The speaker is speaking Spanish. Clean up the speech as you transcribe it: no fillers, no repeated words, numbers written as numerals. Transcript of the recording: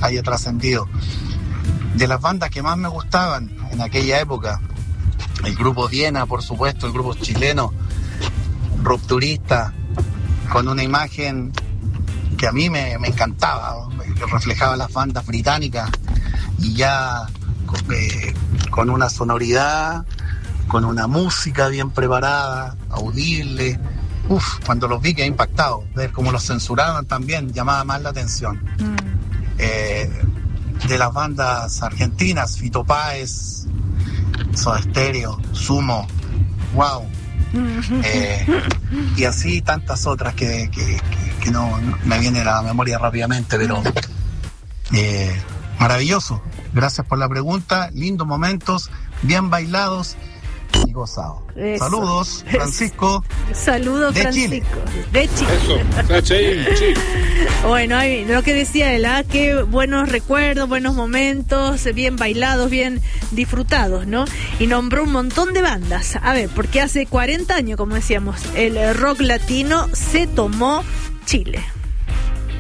haya trascendido. De las bandas que más me gustaban en aquella época, el grupo Viena, por supuesto, el grupo chileno, rupturista, con una imagen que a mí me encantaba, que reflejaba las bandas británicas, y ya con una sonoridad, con una música bien preparada, audible. Cuando los vi quedé impactado. Ver cómo los censuraban también llamaba más la atención. De las bandas argentinas, Fito Páez, Soda Stereo, Sumo, wow. Y así tantas otras que no me viene a la memoria rápidamente, pero maravilloso. Gracias por la pregunta, lindos momentos, bien bailados y gozados. Eso. Saludos, Francisco. Saludos, de Francisco. Chile. De Chile. Eso, Chile. Bueno, lo que decía él, qué buenos recuerdos, buenos momentos, bien bailados, bien disfrutados, ¿no? Y nombró un montón de bandas. A ver, porque hace 40 años, como decíamos, el rock latino se tomó Chile.